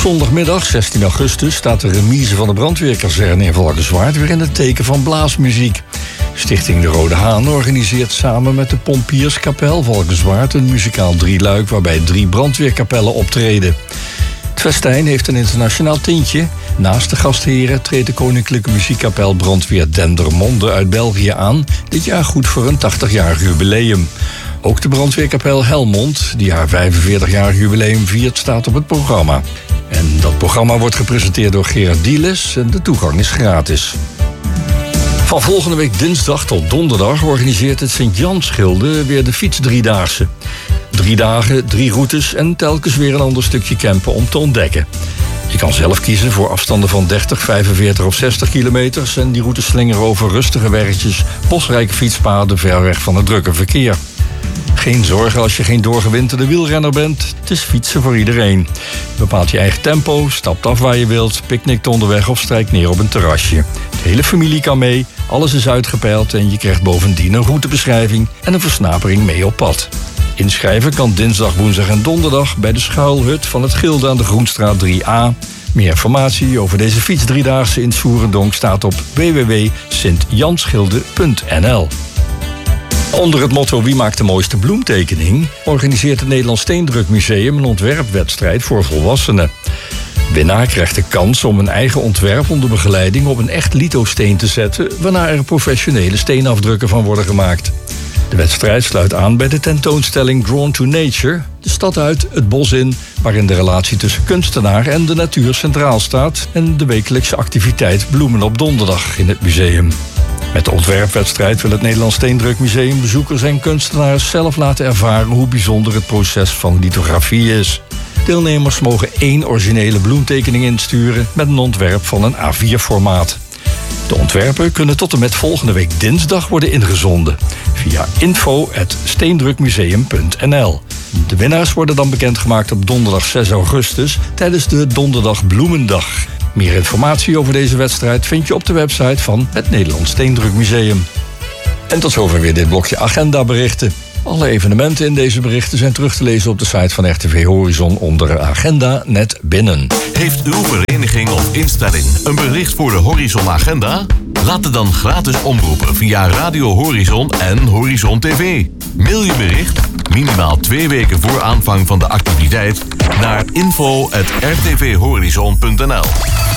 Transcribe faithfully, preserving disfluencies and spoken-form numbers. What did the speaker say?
Zondagmiddag, zestien augustus, staat de remise van de brandweerkazerne in Valkenswaard weer in het teken van blaasmuziek. Stichting De Rode Haan organiseert samen met de Pompierskapel Valkenswaard een muzikaal drieluik waarbij drie brandweerkapellen optreden. Het festijn heeft een internationaal tintje. Naast de gastheren treedt de Koninklijke Muziekkapel Brandweer Dendermonde uit België aan, dit jaar goed voor een tachtigjarig jubileum. Ook de brandweerkapel Helmond, die haar vijfenveertigjarig jubileum viert, staat op het programma. En dat programma wordt gepresenteerd door Gerard Dieles en de toegang is gratis. Van volgende week dinsdag tot donderdag organiseert het Sint-Jansgilde weer de fietsdriedaagse. Drie dagen, drie routes en telkens weer een ander stukje campen om te ontdekken. Je kan zelf kiezen voor afstanden van dertig, vijfenveertig of zestig kilometers... en die routes slingeren over rustige weggetjes, bosrijke fietspaden ver weg van het drukke verkeer. Geen zorgen als je geen doorgewinterde wielrenner bent. Het is fietsen voor iedereen. Je bepaalt je eigen tempo, stapt af waar je wilt, picknickt onderweg of strijkt neer op een terrasje. De hele familie kan mee, alles is uitgepeild en je krijgt bovendien een routebeschrijving en een versnapering mee op pad. Inschrijven kan dinsdag, woensdag en donderdag bij de schuilhut van het Gilde aan de Groenstraat drie A. Meer informatie over deze fietsdriedaagse in Soerendonk staat op w w w punt sint jansgilde punt n l. Onder het motto Wie maakt de mooiste bloemtekening organiseert het Nederlands Steendrukmuseum een ontwerpwedstrijd voor volwassenen. Winnaar krijgt de kans om een eigen ontwerp onder begeleiding op een echt lithosteen te zetten, waarna er professionele steenafdrukken van worden gemaakt. De wedstrijd sluit aan bij de tentoonstelling Drawn to Nature, de stad uit, het bos in, waarin de relatie tussen kunstenaar en de natuur centraal staat, en de wekelijkse activiteit Bloemen op Donderdag in het museum. Met de ontwerpwedstrijd wil het Nederlands Steendrukmuseum bezoekers en kunstenaars zelf laten ervaren hoe bijzonder het proces van lithografie is. Deelnemers mogen één originele bloemtekening insturen met een ontwerp van een A vier formaat. De ontwerpen kunnen tot en met volgende week dinsdag worden ingezonden via info at steendrukmuseum punt n l. De winnaars worden dan bekendgemaakt op donderdag zes augustus tijdens de Donderdag Bloemendag. Meer informatie over deze wedstrijd vind je op de website van het Nederlands Steendrukmuseum. En tot zover weer dit blokje agendaberichten. Alle evenementen in deze berichten zijn terug te lezen op de site van R T V Horizon onder Agenda net binnen. Heeft uw vereniging of instelling een bericht voor de Horizon Agenda? Laat het dan gratis omroepen via Radio Horizon en Horizon T V. Mail je bericht minimaal twee weken voor aanvang van de activiteit naar info at r t v horizon punt n l.